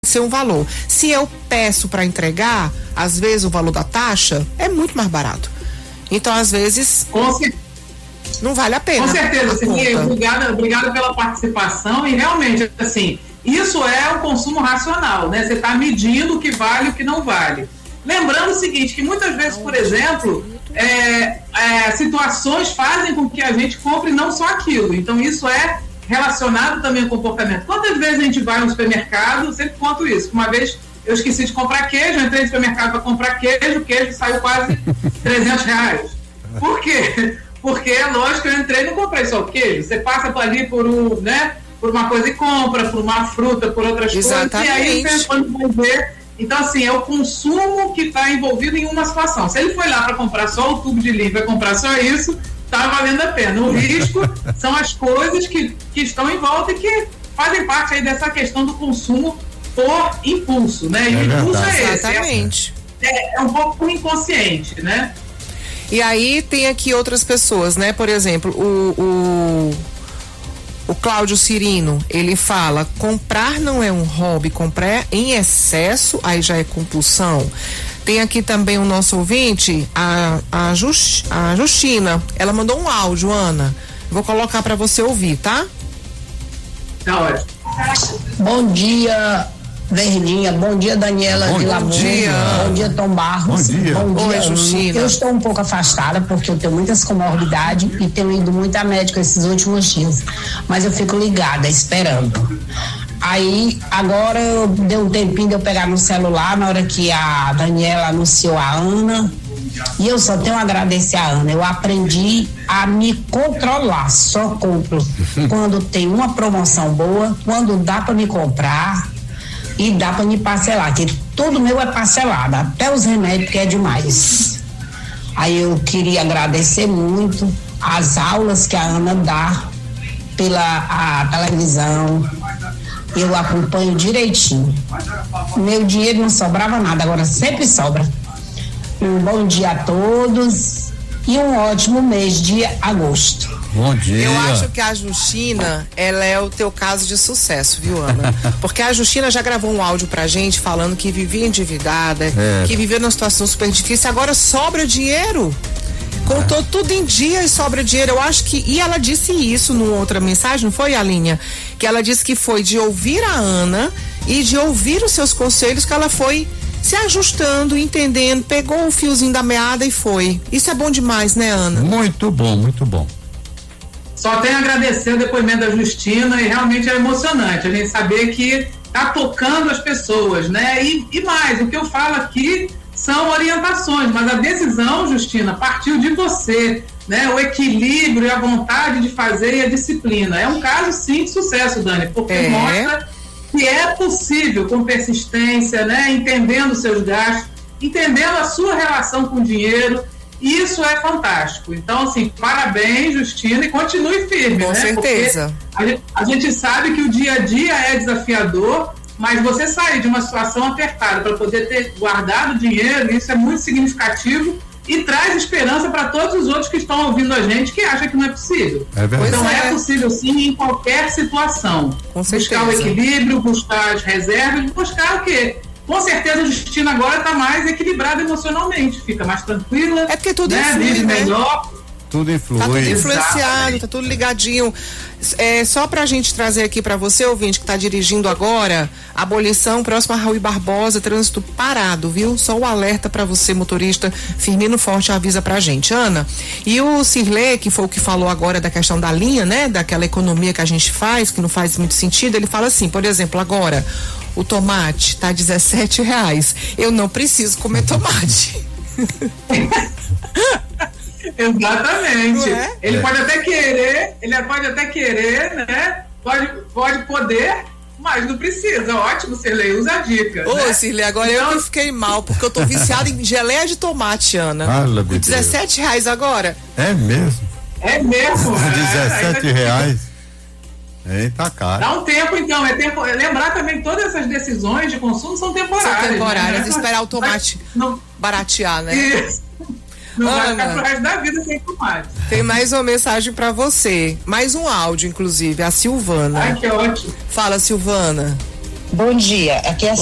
ser um valor. Se eu peço para entregar, às vezes o valor da taxa é muito mais barato. Então, às vezes, não vale a pena. Com certeza, Cirlei, obrigada pela participação e realmente, assim, isso é o consumo racional, né? Você está medindo o que vale e o que não vale. Lembrando o seguinte, que muitas vezes, por exemplo, situações fazem com que a gente compre não só aquilo. Então, isso é relacionado também ao comportamento. Quantas vezes a gente vai no supermercado, eu sempre conto isso. Uma vez eu esqueci de comprar queijo, eu entrei no supermercado para comprar queijo, o queijo saiu quase R$300. Por quê? Porque, lógico, eu entrei e não comprei só o queijo. Você passa ali por uma coisa e compra, por uma fruta, por outras Exatamente. coisas, e aí você quando vai ver. Então, assim, é o consumo que está envolvido em uma situação. Se ele foi lá para comprar só o tubo de livro, vai comprar só isso, está valendo a pena. O risco são as coisas que estão em volta e que fazem parte aí dessa questão do consumo por impulso, né? E o impulso é esse. Exatamente. É um pouco inconsciente, né? E aí tem aqui outras pessoas, né? Por exemplo, o Cláudio Cirino, ele fala: comprar não é um hobby, comprar em excesso, aí já é compulsão. Tem aqui também o nosso ouvinte, a Justina. Ela mandou um áudio, Ana. Vou colocar para você ouvir, tá? Tá ótimo. Bom dia, Verdinha. Bom dia, Daniela de Lagoa. Bom dia, Tom Barros. Bom dia. Oi, Justina. Eu estou um pouco afastada porque eu tenho muitas comorbidades e tenho ido muito a médico esses últimos dias. Mas eu fico ligada, esperando. Aí, agora eu dei um tempinho de eu pegar no celular na hora que a Daniela anunciou a Ana. E eu só tenho a agradecer a Ana. Eu aprendi a me controlar. Só compro quando tem uma promoção boa, quando dá para me comprar e dá para me parcelar. Que tudo meu é parcelado, até os remédios, que é demais. Aí eu queria agradecer muito as aulas que a Ana dá pela televisão. Eu acompanho direitinho. Meu dinheiro não sobrava nada, agora sempre sobra. Um bom dia a todos e um ótimo mês de agosto. Bom dia. Eu acho que a Justina, ela é o teu caso de sucesso, viu, Ana? Porque a Justina já gravou um áudio pra gente falando que vivia endividada, que vivia numa situação super difícil, agora sobra dinheiro. Contou tudo em dia e sobra dinheiro. Eu acho que. E ela disse isso numa outra mensagem, não foi, Alinha? Que ela disse que foi de ouvir a Ana e de ouvir os seus conselhos que ela foi se ajustando, entendendo, pegou o fiozinho da meada e foi. Isso é bom demais, né, Ana? Muito bom, muito bom. Só tenho a agradecer o depoimento da Justina e realmente é emocionante a gente saber que tá tocando as pessoas, né? E mais, o que eu falo aqui são orientações, mas a decisão, Justina, partiu de você, né? O equilíbrio e a vontade de fazer e a disciplina. É um caso, sim, de sucesso, Dani, porque mostra que é possível com persistência, né? Entendendo seus gastos, entendendo a sua relação com o dinheiro. Isso é fantástico. Então, assim, parabéns, Justina, e continue firme, com certeza. Porque a gente sabe que o dia a dia é desafiador, mas você sair de uma situação apertada para poder ter guardado dinheiro, isso é muito significativo e traz esperança para todos os outros que estão ouvindo a gente que acham que não é possível. É verdade. Então é possível sim em qualquer situação. Com certeza. Buscar o equilíbrio, buscar as reservas, buscar o quê? Com certeza a Justina agora está mais equilibrada emocionalmente, fica mais tranquila. É porque tudo influi, vive né? melhor. Tudo influi. Tá tudo influenciado, Exatamente. tá tudo ligadinho. Só pra gente trazer aqui pra você, ouvinte, que tá dirigindo agora, abolição próxima a Rui Barbosa, trânsito parado, viu? Só o alerta pra você, motorista, Firmino Forte avisa pra gente. Ana, e o Cirlei, que foi o que falou agora da questão da linha, né? Daquela economia que a gente faz, que não faz muito sentido, ele fala assim, por exemplo, agora, o tomate tá R$17. Eu não preciso comer tomate. Exatamente. Ele É. pode até querer, né? Pode poder, mas não precisa. Ótimo, Cirlei, usa a dica. Ô, né? Cirlei, agora então, eu que fiquei mal, porque eu tô viciada em geleia de tomate, Ana. Fala, Com R$17 agora. É mesmo? É mesmo. R$17. Eita, cara. Dá um tempo, então. Lembrar também que todas essas decisões de consumo são temporárias. São temporárias, né? esperar o tomate baratear, né? Isso. Não vai Ana, ficar pro resto da vida sem tomate. tem mais uma mensagem pra você. Mais um áudio, inclusive, a Silvana. Ai, que ótimo. Fala, Silvana. Bom dia, aqui é a